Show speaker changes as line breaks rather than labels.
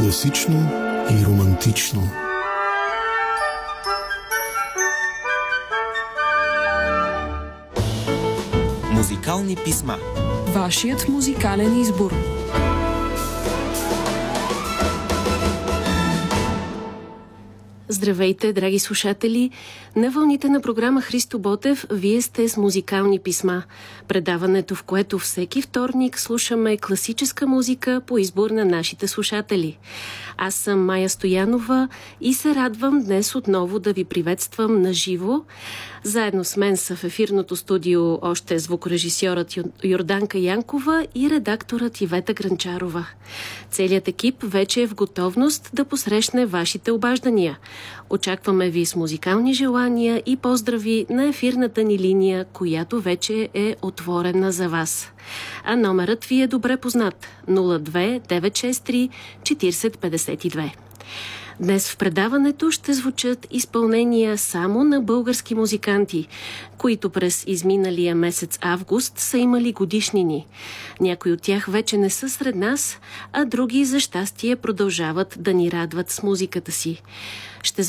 Класично и романтично.
Музикални писма.
Вашият музикален избор.
Здравейте, драги слушатели! На вълните на програма Христо Ботев вие сте с музикални писма. Предаването, в което всеки вторник слушаме класическа музика по избор на нашите слушатели. Аз съм Майя Стоянова и се радвам днес отново да ви приветствам на живо. Заедно с мен са в ефирното студио още звукорежисьорът Йорданка Янкова и редакторът Ивета Гранчарова. Целият екип вече е в готовност да посрещне вашите обаждания. Очакваме ви с музикални желания и поздрави на ефирната ни линия, която вече е отворена за вас. А номерът ви е добре познат – 02 963 40 52. Днес в предаването ще звучат изпълнения само на български музиканти, които през изминалия месец август са имали годишнини. Някои от тях вече не са сред нас, а други за щастие продължават да ни радват с музиката си. Ще